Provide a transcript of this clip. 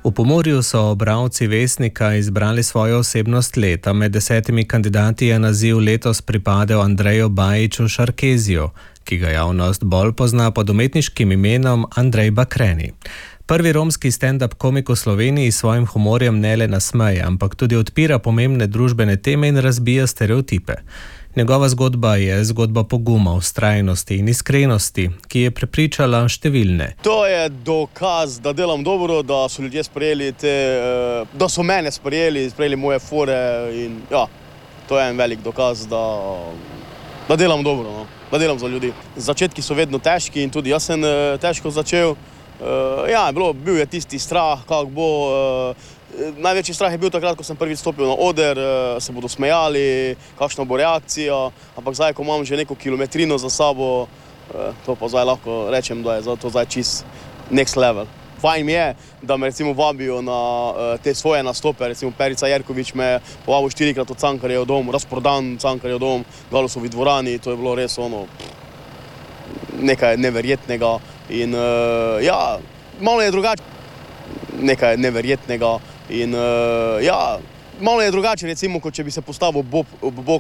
V Pomurju so bralci Vestnika izbrali svojo osebnost leta. Med 10 kandidati je naziv letos pripadel Andreju Bajiču Šarkeziju, ki ga javnost bolj pozna pod umetniškim imenom Andrej Bakreni. Prvi romski stand-up komik v Sloveniji s svojim humorjem ne le nasmeje, ampak tudi odpira pomembne družbene teme in razbija stereotipe. Njegova zgodba je zgodba poguma, vztrajnosti in iskrenosti, ki je prepričala številne. To je dokaz, da delam dobro, da so ljudje sprejeli da so mene sprejeli moje fore in ja, to je en velik dokaz, da delam dobro, no? Da delam za ljudi. Začetki so vedno težki in tudi jaz sem težko začel. Bil je tisti strah, kako bo. Največji strah je bil takrat, ko sem prvič stopil na oder, se bodo smejali, kakšna bo reakcija, ampak zdaj, ko imam že neko kilometrino za sabo, to pa zdaj lahko rečem, da je to zdaj čist next level. Fajn mi je, da me recimo vabijo na te svoje nastope, recimo Perica Jerković me povabil 4-krat od Cankarjev dom, razprodan Cankarjev dom, Galusovi dvorani, to je bilo res nekaj neverjetnega in malo je drugače. Nekaj neverjetnega in malo je drugače, recimo, kot če bi se postavil ob bok